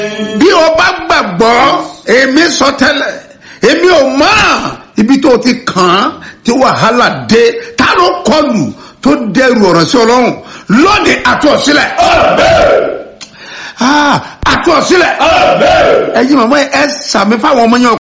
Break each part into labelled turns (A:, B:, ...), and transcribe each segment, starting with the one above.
A: bí o bá gbàgbọ́ èmi sọ tẹ́lẹ̀ èmi ò mọ̀ ibi tó ti kàn án tí wàhálà dé ta ló kọlù tó dẹrù ọ̀rọ̀ sí ọlọ́run lónìí àtúọ̀sílẹ̀. àtúọ̀sílẹ̀. ẹ̀yin màmá ẹ sàmì fáwọn ọmọ yẹn.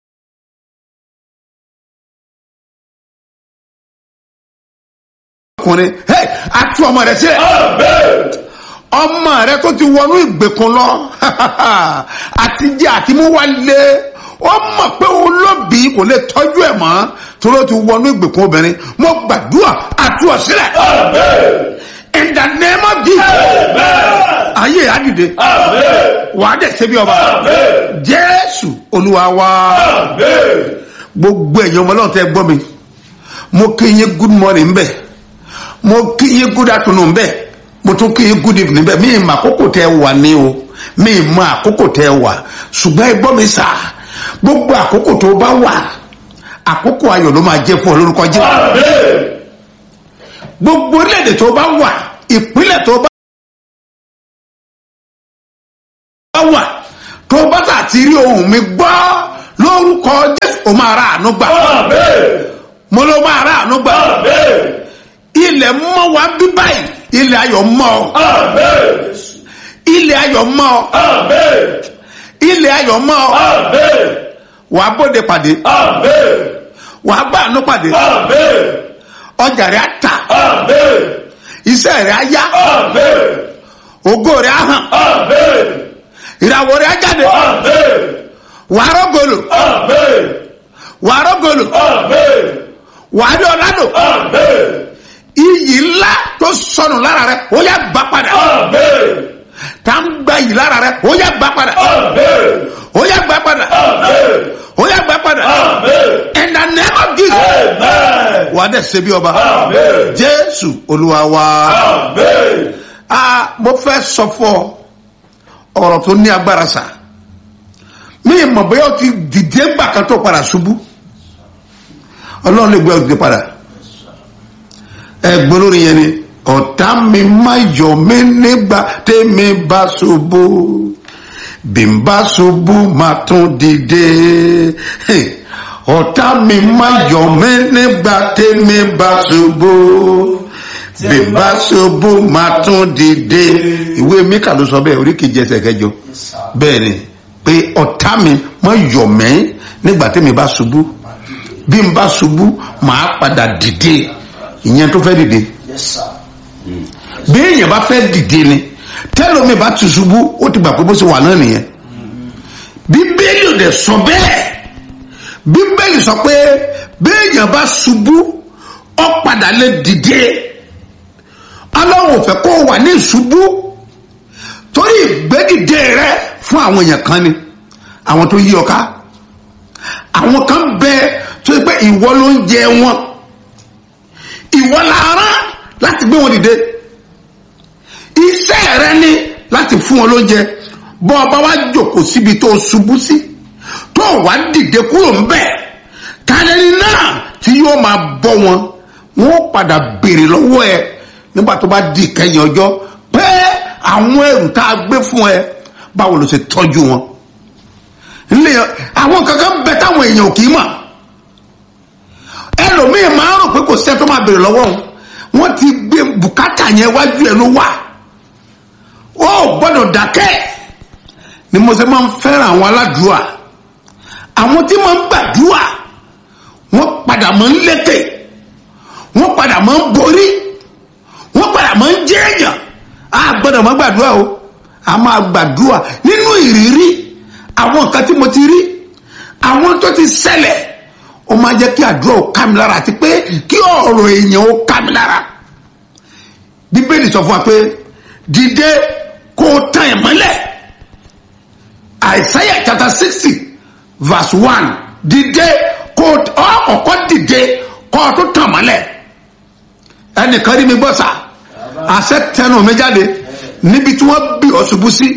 A: ọkùnrin àtú ọmọ rẹ sílẹ̀. ọmọ rẹ tó ti wọnú ìgbèkùn lọ àtijọ́ àti mú wá lé ó mọ̀ pé olóbì kò lè tọ́jú ẹ̀ mọ́ tó ló ti wọnú ìgbèkùn obìnrin mo gbàdúrà àtúọ̀sílẹ̀. In the name of Jesus. Ayé àdìde. Wà á dẹ̀ ṣe bí ọba. Jésù Olúwa wa. Gbogbo ẹ̀yin ọmọ náà tẹ́ gbọ́ mi. Mo kí yín good morning bẹ́ẹ̀. Mo kí yín good afternoon bẹ́ẹ̀. Mo tún kí yín good evening bẹ́ẹ̀. Mi ì mọ àkókò tẹ́ wà ní o. Mi ì mọ àkókò tẹ́ wà. Ṣùgbọ́n ẹ gbọ́ mi sà. Gbogbo àkókò tó bá wà. Àkókò ayọ̀ ló máa jẹ́ fún ọ lórúkọ Jésù. Gbogbo orílẹ̀-èdè tó bá wà ìpínlẹ̀ tó bá wà tó bá tà ti rí ohùn mi gbọ́ lórúkọ Jésù ó máa ra àánú gbà. Mo ló máa ra àánú gbà. Ilẹ̀ mọ́ wa bí báyìí ilẹ̀ ayọ̀ mọ́ ọ. Ilẹ̀ ayọ̀ mọ́ ọ. Ilẹ̀ ayọ̀ mọ́ ọ. Wàá bóde pàdé. Wàá bá àánú pàdé. Ọjà rẹ̀ á tà. Iṣẹ́ rẹ̀ á yá. Ògo rẹ̀ á hàn. Ìràwọ̀ rẹ̀ á jáde. Wàá rọ́gọlò. Wàá rọ́gọlò. Wàá rí ọ̀làdò. Iyì ńlá tó sọnù lára rẹ̀ ó yá gbà padà. Tá ń gba iyì lára rẹ̀ ó yá gbà padà. Ó yá gbà padà. Ó yá gbà padà. In the name of Jesus. Wà á dẹ̀ ṣe bí ọba. Jésù Olúwa wa. Mo fẹ́ sọ fún ọ ọ̀rọ̀ tó ní agbára sà. Mi ì mọ̀ bóyá o ti dìde ńgbà kan tó padà ṣubú. Ọlọ́run lè gbé ọ dìde padà. Ẹ̀gbọ́n lórí yẹn ni ọ̀tá mi má yọ̀ mí nígbà tèmi bá ṣubú. Bí n bá ṣubú máa tún dìde. Ọ̀tá mi má yọ̀ mí nígbà tèmi bá ṣubú. Bí n bá ṣubú máa tún dìde. Ìwé Míkà ló sọ bẹ́ẹ̀ orí kejì ẹsẹ̀ kẹjọ. Bẹ́ẹ̀ ni pé ọ̀tá mi má yọ̀ mí nígbà tèmi bá ṣubú. Bí n bá ṣubú máa padà dìde. Ìyẹn tó fẹ́ dìde. Bí èèyàn bá fẹ́ dìde ni tẹ́lómi bá ti ṣubú ó ti gbà pé bó ṣe wà náà nìyẹn. Bíbélì ò dẹ̀ sọ bẹ́ẹ̀. Bíbélì sọ pé bí èèyàn bá ṣubú ó padà lè dìde. Ọlọ́run ò fẹ́ kó wà ní ìṣubú torí ìgbédìde rẹ fún àwọn èèyàn kan ni àwọn tó yí ọ ká. Àwọn kan bẹ tó yẹ pé ìwọ ló ń jẹ wọn. Ìwọ la rán láti gbé wọn dìde. Iṣẹ́ rẹ ni láti fún wọn lóúnjẹ. Bọ́ ọba wá jókòó síbi tó ṣubú sí tó wá dìde kúrò ńbẹ̀ tàlẹ́ni náà tí yóò máa bọ́ wọn. Wọ́n padà béèrè lọ́wọ́ ẹ nígbà tó bá di ìkẹyìn ọjọ́ pé àwọn ẹrù tá a gbé fún ẹ báwo ló ṣe tọ́jú wọn. Àwọn kankan bẹ táwọn èèyàn ò kì í mọ̀. Ẹlòmíì máa ń rò pé kò sí ẹ tó máa béèrè lọ́wọ́ wọn. Wọ́n ti gbé bùkátà yẹn wájú ẹ ló wà. Ó gbọ́dọ̀ dákẹ́ ni mo ṣe máa ń fẹ́ràn àwọn aládùúà. Àwọn tí máa ń gbàdúà wọ́n padà máa ń lékè. Wọ́n padà máa ń borí. Wọ́n padà máa ń jẹ́ èèyàn. A gbọ́dọ̀ máa gbàdúà o. A máa gbàdúà nínú ìrírí àwọn nǹkan tí mo ti rí. Àwọn tó ti ṣẹlẹ̀ ó máa jẹ́ kí àdúrà ó ká mi lára àti pé kí ọ̀rọ̀ èèyàn ó ká mi lára. Bíbélì sọ fún wa pé dìde kó o tàn ẹ̀ mọ́lẹ̀. Isaiah chapter 60 verse 1 dìde kó o kọ́kọ́ dìde kó o tó tàn mọ́lẹ̀. Ẹnìkan rí mi gbọ́ sà àṣẹ tẹnu mi jáde níbi tí wọ́n bí ọ ṣubú sí.